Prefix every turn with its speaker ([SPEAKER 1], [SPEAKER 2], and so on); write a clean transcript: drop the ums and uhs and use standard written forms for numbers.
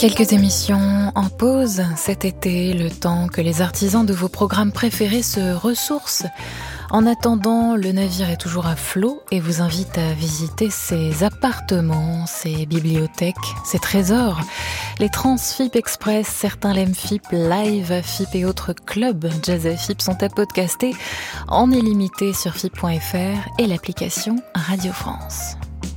[SPEAKER 1] Quelques émissions en pause cet été, le temps que les artisans de vos programmes préférés se ressourcent. En attendant, le navire est toujours à flot et vous invite à visiter ses appartements, ses bibliothèques, ses trésors. Les Trans FIP Express, certains Lem FIP, Live FIP et autres clubs Jazz FIP sont à podcaster en illimité sur FIP.fr et l'application Radio France.